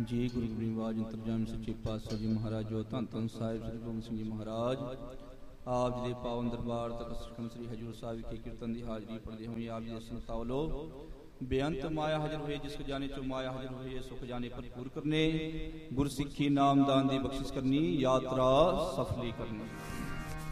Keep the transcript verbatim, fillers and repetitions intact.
ਜੀ ਗੁਰੂ ਗੋਬਿੰਦ ਅੰਤਰਜਾਮੀ ਸੱਚੇ ਪਾਤਸ਼ਾਹ ਜੀ ਮਹਾਰਾਜ ਜੋ ਧੰਨ ਧੰਨ ਸਾਹਿਬ ਸ੍ਰੀ ਗੋਬਿੰਦ ਸਿੰਘ ਜੀ ਮਹਾਰਾਜ ਆਪ ਜੀ ਦੇ ਪਾਵਨ ਦਰਬਾਰ ਤਖਤ ਸ੍ਰੀ ਸ੍ਰੀ ਹਜ਼ੂਰ ਸਾਹਿਬ ਵਿਖੇ ਕੀਰਤਨ ਦੀ ਹਾਜ਼ਰੀ ਭਰਦੇ ਹੋਏ ਆਪ ਜੀ ਦੇ ਸੰਤਾਵ ਲੋ ਬੇਅੰਤ ਮਾਇਆ ਹਾਜ਼ਰ ਹੋਏ, ਜਿਸ ਖਜ਼ਾਨੇ ਚੋਂ ਮਾਇਆ ਹਾਜ਼ਰ ਹੋਈ ਹੈ ਸੋ ਖਜ਼ਾਨੇ ਭਰਪੂਰ ਕਰਨੇ, ਗੁਰਸਿੱਖੀ ਨਾਮਦਾਨ ਦੀ ਬਖਸ਼ਿਸ਼ ਕਰਨੀ, ਯਾਤਰਾ ਸਫਲੀ ਕਰਨੀ।